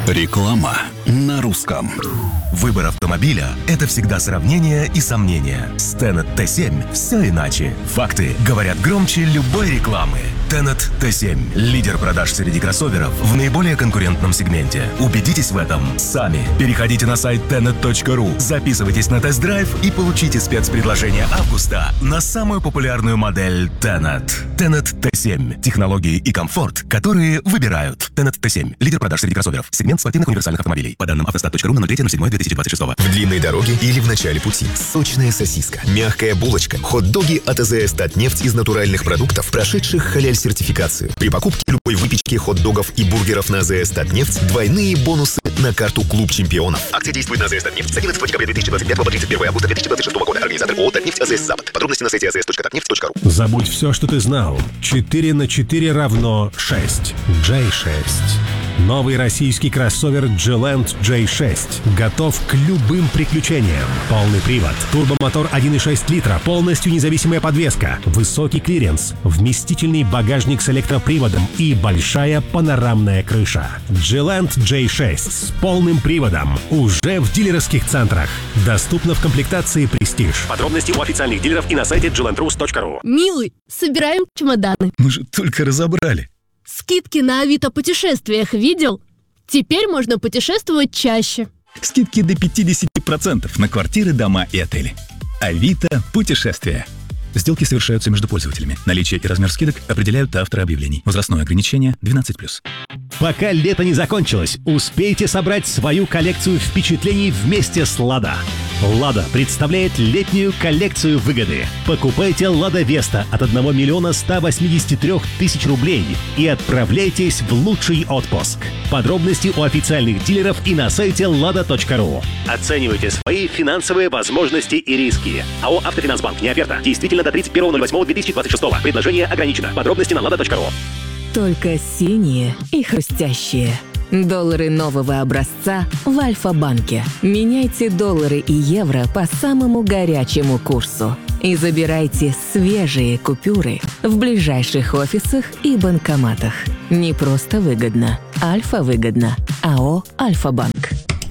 Реклама на русском. Выбор автомобиля – это всегда сравнение и сомнения. С Tenet T7 все иначе. Факты говорят громче любой рекламы. Tenet T7 – лидер продаж среди кроссоверов в наиболее конкурентном сегменте. Убедитесь в этом сами. Переходите на сайт tenet.ru, записывайтесь на тест-драйв и получите спецпредложение августа на самую популярную модель Tenet. Tenet T7 – технологии и комфорт, которые выбирают. Tenet T7 – лидер продаж среди кроссоверов. Сегмент спортивных универсальных автомобилей. По данным автостат.ру на 03.07.2026. В длинной дороге или в начале пути. Сочная сосиска, мягкая булочка, хот-доги от АЗС Татнефть из натуральных продуктов, прошедших халяль-сертификацию. При покупке любой выпечки, хот-догов и бургеров на АЗС Татнефть двойные бонусы на карту «Клуб чемпионов». Акция действует на АЗС Татнефть с 11 декабря 2025 по 31 августа 2026 года. Организатор ООО «Татнефть АЗС Запад». Подробности на сайте azs.tatneft.ru. Забудь все, что ты знал. 4 на 4 равно 6. J6. Новый российский кроссовер G-Land J6 готов к любым приключениям. Полный привод, турбомотор 1.6 литра, полностью независимая подвеска, высокий клиренс, вместительный багажник с электроприводом и большая панорамная крыша. G-Land J6 с полным приводом уже в дилерских центрах. Доступно в комплектации Prestige. Подробности у официальных дилеров и на сайте glandrus.ru. Милый, собираем чемоданы. Мы же только разобрали. Скидки на Авито путешествиях видел? Теперь можно путешествовать чаще. Скидки до 50% на квартиры, дома и отели. Авито путешествия. Сделки совершаются между пользователями. Наличие и размер скидок определяют авторы объявлений. Возрастное ограничение 12+. Пока лето не закончилось, успейте собрать свою коллекцию впечатлений вместе с «Лада». «Лада» представляет летнюю коллекцию выгоды. Покупайте «Лада Веста» от 1 миллиона 183 тысяч рублей и отправляйтесь в лучший отпуск. Подробности у официальных дилеров и на сайте lada.ru. Оценивайте свои финансовые возможности и риски. АО «Автофинансбанк». Не оферта. Действительно до 31.08.2026. Предложение ограничено. Подробности на lada.ru. Только синие и хрустящие. Доллары нового образца в Альфа-банке. Меняйте доллары и евро по самому горячему курсу. И забирайте свежие купюры в ближайших офисах и банкоматах. Не просто выгодно. Альфа-выгодно. АО «Альфа-банк».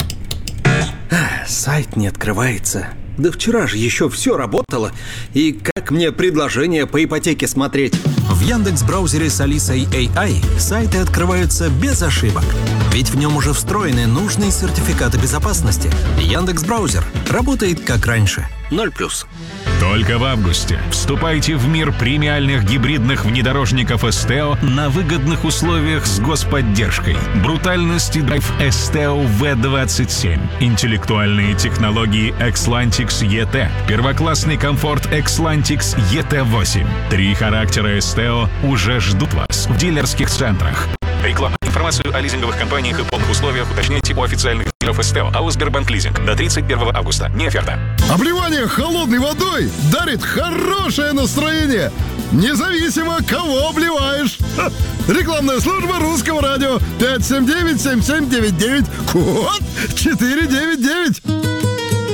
Сайт не открывается. Да вчера же еще все работало. И как мне предложение по ипотеке смотреть? В Яндекс.Браузере с Алисой AI сайты открываются без ошибок. Ведь в нем уже встроены нужные сертификаты безопасности. Яндекс.Браузер работает как раньше. 0+. Только в августе вступайте в мир премиальных гибридных внедорожников Esteo на выгодных условиях с господдержкой. Брутальности драйв Esteo V27, интеллектуальные технологии Xlantix ET, первоклассный комфорт Xlantix ET8. 3 характера Esteo уже ждут вас в дилерских центрах. Реклама. Информацию о лизинговых компаниях и полных условиях уточняйте у официальных дилеров Esteo, АО «Сбербанк Лизинг» до 31 августа. Не оферта. Обливание холодной водой дарит хорошее настроение, независимо, кого обливаешь. Рекламная служба Русского радио. 579-7799, код 499.